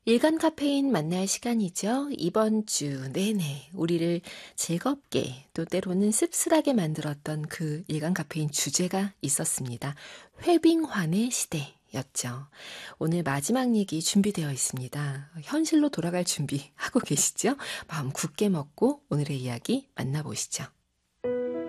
일간 카페인 만날 시간이죠. 이번 주 내내 우리를 즐겁게 또 때로는 씁쓸하게 만들었던 그 일간 카페인 주제가 있었습니다. 회빙환의 시대였죠. 오늘 마지막 얘기 준비되어 있습니다. 현실로 돌아갈 준비하고 계시죠? 마음 굳게 먹고 오늘의 이야기 만나보시죠.